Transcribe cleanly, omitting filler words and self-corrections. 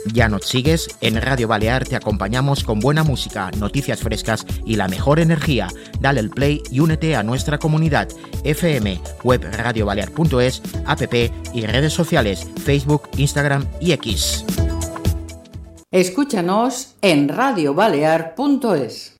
¿Ya nos sigues? En Radio Balear te acompañamos con buena música, noticias frescas y la mejor energía. Dale el play y únete a nuestra comunidad. FM, web radiobalear.es, app y redes sociales, Facebook, Instagram y X. Escúchanos en radiobalear.es.